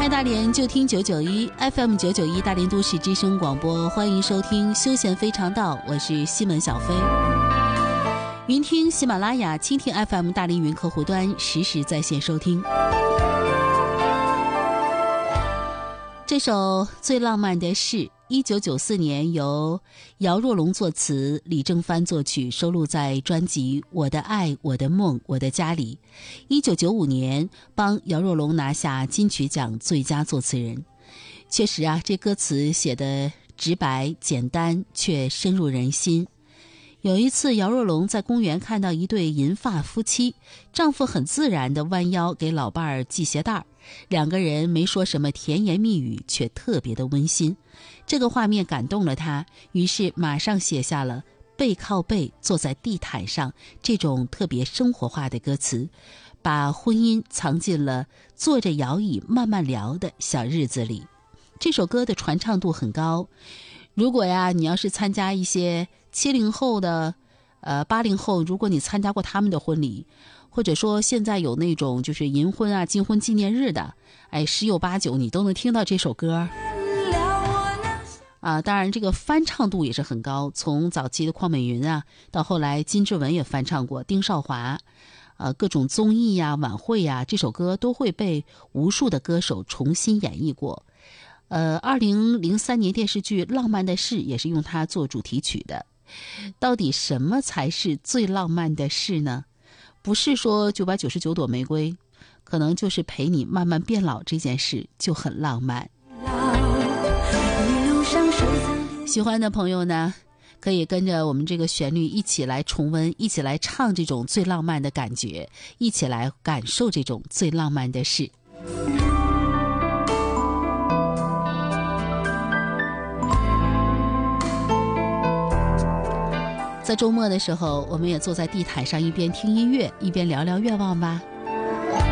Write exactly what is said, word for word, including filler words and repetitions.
嗨，大连就听九九一 F M 九九一大连都市之声广播，欢迎收听休闲非常道，我是西门小飞。云听喜马拉雅、蜻蜓 F M 大连云客户端实时在线收听。这首最浪漫的事，一九九四年由姚若龙作词，李正帆作曲，收录在专辑《我的爱我的梦我的家》里。一九九五年帮姚若龙拿下金曲奖最佳作词人。确实啊，这歌词写得直白简单，却深入人心。有一次，姚若龙在公园看到一对银发夫妻，丈夫很自然地弯腰给老伴儿系鞋带儿，两个人没说什么甜言蜜语，却特别的温馨。这个画面感动了他，于是马上写下了背靠背坐在地毯上这种特别生活化的歌词，把婚姻藏进了坐着摇椅慢慢聊的小日子里。这首歌的传唱度很高，如果呀你要是参加一些七零后的呃八零后，如果你参加过他们的婚礼，或者说现在有那种就是银婚啊金婚纪念日的，哎十有八九你都能听到这首歌啊。当然这个翻唱度也是很高，从早期的邝美云啊，到后来金志文也翻唱过，丁少华呃各种综艺呀晚会呀，这首歌都会被无数的歌手重新演绎过。呃二零零三年电视剧《浪漫的事》也是用它做主题曲的。到底什么才是最浪漫的事呢？不是说九百九十九朵玫瑰，可能就是陪你慢慢变老这件事就很浪漫。喜欢的朋友呢，可以跟着我们这个旋律一起来重温，一起来唱这种最浪漫的感觉，一起来感受这种最浪漫的事。在周末的时候，我们也坐在地毯上，一边听音乐，一边聊聊愿望吧。